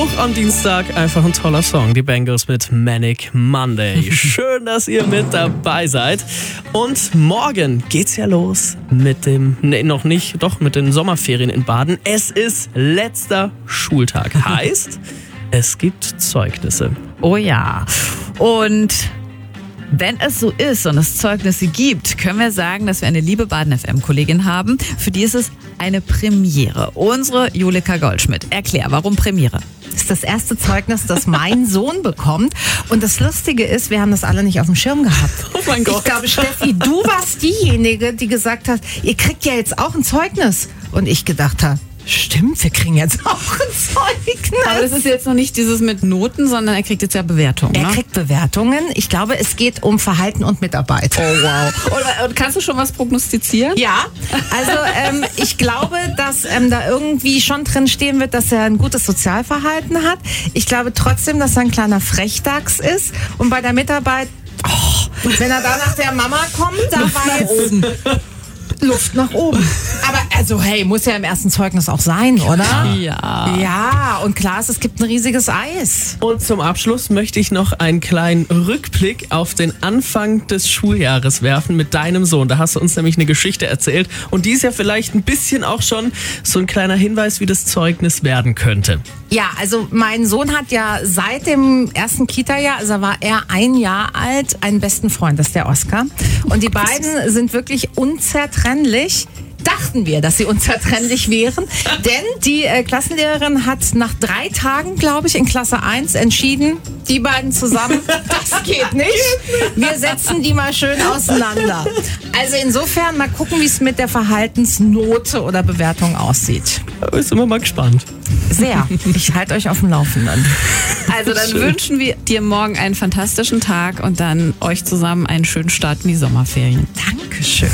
Auch am Dienstag einfach ein toller Song. Die Bangles mit Manic Monday. Schön, dass ihr mit dabei seid. Und morgen geht's ja los mit noch nicht, doch mit den Sommerferien in Baden. Es ist letzter Schultag. Heißt, es gibt Zeugnisse. Oh ja. Und wenn es so ist und es Zeugnisse gibt, können wir sagen, dass wir eine liebe Baden-FM-Kollegin haben. Für die ist es eine Premiere. Unsere Julika Goldschmidt. Erklär, warum Premiere? Das ist das erste Zeugnis, das mein Sohn bekommt. Und das Lustige ist, wir haben das alle nicht auf dem Schirm gehabt. Oh mein Gott. Ich glaube, Steffi, du warst diejenige, die gesagt hat, ihr kriegt ja jetzt auch ein Zeugnis. Und ich gedacht habe, stimmt, wir kriegen jetzt auch ein Zeugnis. Aber das ist jetzt noch nicht dieses mit Noten, sondern er kriegt jetzt ja Bewertungen. Er kriegt Bewertungen. Ich glaube, es geht um Verhalten und Mitarbeit. Oh wow. Und kannst du schon was prognostizieren? Ja, also ich glaube, dass da irgendwie schon drin stehen wird, dass er ein gutes Sozialverhalten hat. Ich glaube trotzdem, dass er ein kleiner Frechdachs ist. Und bei der Mitarbeit, wenn er da nach der Mama kommt, da war jetzt Luft nach oben. Aber also hey, muss ja im ersten Zeugnis auch sein, oder? Ja. Ja, und klar ist, es gibt ein riesiges Eis. Und zum Abschluss möchte ich noch einen kleinen Rückblick auf den Anfang des Schuljahres werfen mit deinem Sohn. Da hast du uns nämlich eine Geschichte erzählt. Und die ist ja vielleicht ein bisschen auch schon so ein kleiner Hinweis, wie das Zeugnis werden könnte. Ja, also mein Sohn hat ja seit dem ersten Kita-Jahr, also war er 1 Jahr alt, einen besten Freund, das ist der Oskar. Und die beiden sind wirklich unzertrennlich. Dachten wir, dass sie unzertrennlich wären, denn die Klassenlehrerin hat nach 3 Tagen, glaube ich, in Klasse 1 entschieden, die beiden zusammen, das geht nicht. Wir setzen die mal schön auseinander. Also insofern mal gucken, wie es mit der Verhaltensnote oder Bewertung aussieht. Da sind wir mal gespannt. Sehr. Ich halte euch auf dem Laufenden. Also dann wünschen wir dir morgen einen fantastischen Tag und dann euch zusammen einen schönen Start in die Sommerferien. Dankeschön.